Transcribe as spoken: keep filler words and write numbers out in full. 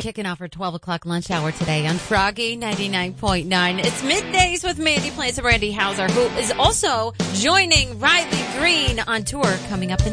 kicking off our twelve o'clock lunch hour today on Froggy ninety-nine point nine. It's Middays with Mandy Plants and Randy Hauser, who is also joining Riley Green on tour coming up in